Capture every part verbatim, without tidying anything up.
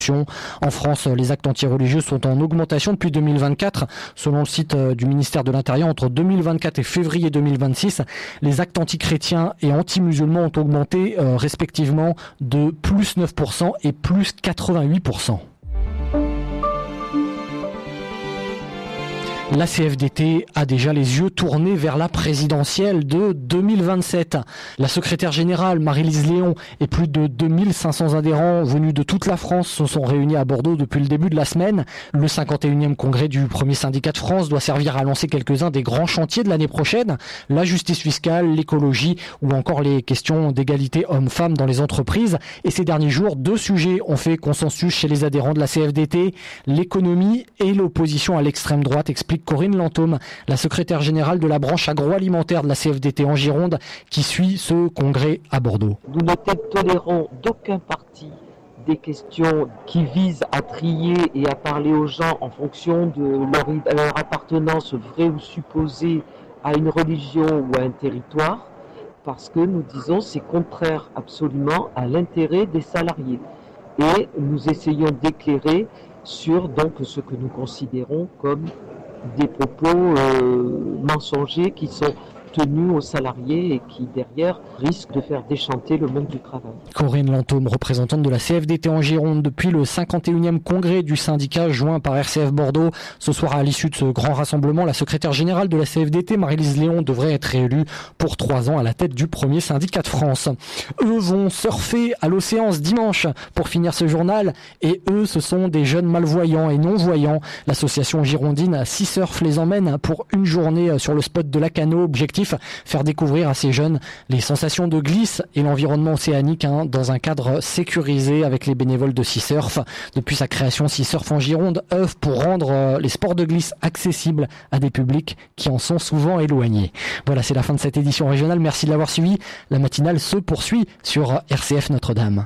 En France, les actes antireligieux sont en augmentation depuis deux mille vingt-quatre. Selon le site du ministère de l'Intérieur, entre deux mille vingt-quatre et février deux mille vingt-six, les actes antichrétiens et anti-musulmans ont augmenté euh, respectivement de plus neuf pour cent et plus quatre-vingt-huit pour cent. La C F D T a déjà les yeux tournés vers la présidentielle de deux mille vingt-sept. La secrétaire générale Marie-Lise Léon et plus de deux mille cinq cents adhérents venus de toute la France se sont réunis à Bordeaux depuis le début de la semaine. Le cinquante et unième congrès du premier syndicat de France doit servir à lancer quelques-uns des grands chantiers de l'année prochaine. La justice fiscale, l'écologie ou encore les questions d'égalité hommes-femmes dans les entreprises. Et ces derniers jours, deux sujets ont fait consensus chez les adhérents de la C F D T. L'économie et l'opposition à l'extrême droite, explique Corinne Lantôme, la secrétaire générale de la branche agroalimentaire de la C F D T en Gironde, qui suit ce congrès à Bordeaux. Nous ne tolérons d'aucun parti des questions qui visent à trier et à parler aux gens en fonction de leur, leur appartenance vraie ou supposée à une religion ou à un territoire, parce que nous disons que c'est contraire absolument à l'intérêt des salariés. Et nous essayons d'éclairer sur donc ce que nous considérons comme des propos euh, mensongers qui sont tenus aux salariés et qui derrière risquent de faire déchanter le monde du travail. Corinne Lantôme, représentante de la C F D T en Gironde depuis le cinquante et unième congrès du syndicat joint par R C F Bordeaux. Ce soir, à l'issue de ce grand rassemblement, la secrétaire générale de la C F D T, Marie-Lise Léon, devrait être réélue pour trois ans à la tête du premier syndicat de France. Eux vont surfer à l'océan ce dimanche pour finir ce journal, et eux, ce sont des jeunes malvoyants et non-voyants. L'association girondine Sea Surf les emmène pour une journée sur le spot de Lacanau. Objectif, faire découvrir à ces jeunes les sensations de glisse et l'environnement océanique hein, dans un cadre sécurisé avec les bénévoles de Sea Surf. Depuis sa création, Sea Surf en Gironde œuvre pour rendre euh, les sports de glisse accessibles à des publics qui en sont souvent éloignés. Voilà, c'est la fin de cette édition régionale. Merci de l'avoir suivi. La matinale se poursuit sur R C F Notre-Dame.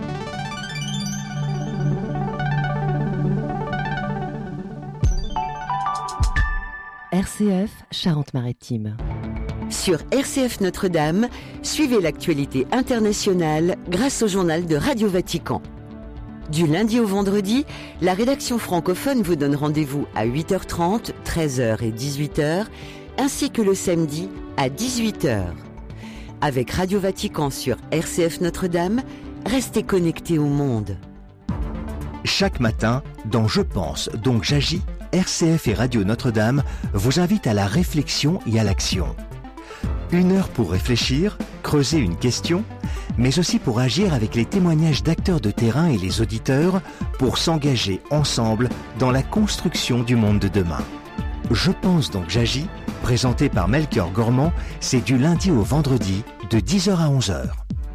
R C F Charente-Maritime. Sur R C F Notre-Dame, suivez l'actualité internationale grâce au journal de Radio Vatican. Du lundi au vendredi, la rédaction francophone vous donne rendez-vous à huit heures trente, treize heures et dix-huit heures, ainsi que le samedi à dix-huit heures. Avec Radio Vatican sur R C F Notre-Dame, restez connectés au monde. Chaque matin, dans Je pense, donc j'agis, R C F et Radio Notre-Dame vous invitent à la réflexion et à l'action. Une heure pour réfléchir, creuser une question, mais aussi pour agir avec les témoignages d'acteurs de terrain et les auditeurs pour s'engager ensemble dans la construction du monde de demain. Je pense donc j'agis, présenté par Melchior Gormand, c'est du lundi au vendredi de dix heures à onze heures.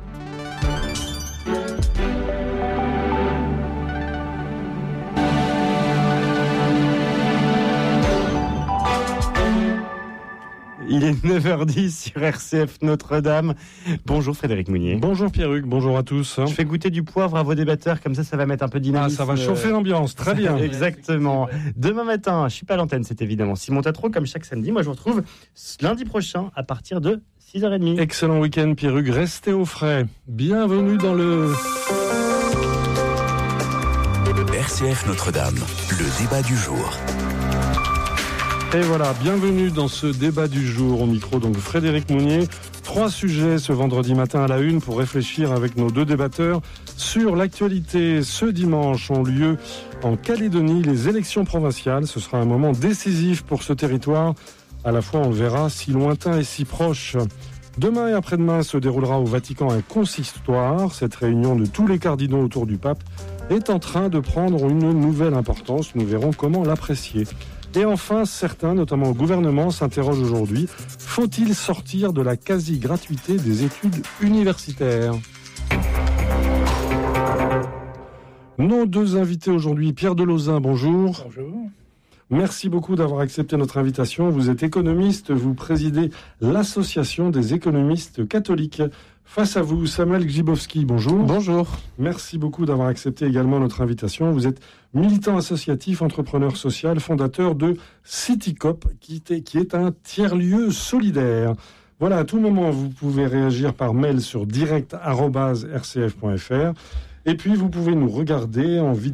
Il est neuf heures dix sur R C F Notre-Dame. Bonjour Frédéric Mounier. Bonjour Pierruc, bonjour à tous. Je fais goûter du poivre à vos débatteurs, comme ça, ça va mettre un peu de dynamisme. Ah, ça va chauffer l'ambiance, très bien. Exactement. Demain matin, je suis pas à l'antenne, c'est évidemment Simon Tatro, comme chaque samedi. Moi, je vous retrouve lundi prochain à partir de six heures trente. Excellent week-end Pierruc, restez au frais. Bienvenue dans le... R C F Notre-Dame, le débat du jour. Et voilà, bienvenue dans ce débat du jour. Au micro, donc Frédéric Mounier. Trois sujets ce vendredi matin à la une pour réfléchir avec nos deux débatteurs sur l'actualité. Ce dimanche ont lieu en Calédonie les élections provinciales. Ce sera un moment décisif pour ce territoire. À la fois, on le verra, si lointain et si proche. Demain et après-demain se déroulera au Vatican un consistoire. Cette réunion de tous les cardinaux autour du pape est en train de prendre une nouvelle importance. Nous verrons comment l'apprécier. Et enfin, certains, notamment au gouvernement, s'interrogent aujourd'hui. Faut-il sortir de la quasi-gratuité des études universitaires ? Nos deux invités aujourd'hui, Pierre Delauzin, bonjour. Bonjour. Merci beaucoup d'avoir accepté notre invitation. Vous êtes économiste, vous présidez l'Association des économistes catholiques. Face à vous, Samuel Grzybowski, bonjour. Bonjour. Merci beaucoup d'avoir accepté également notre invitation. Vous êtes militant associatif, entrepreneur social, fondateur de CityCoop, qui est, qui est un tiers-lieu solidaire. Voilà, à tout moment, vous pouvez réagir par mail sur direct arobase r c f point f r. Et puis, vous pouvez nous regarder en vidéo.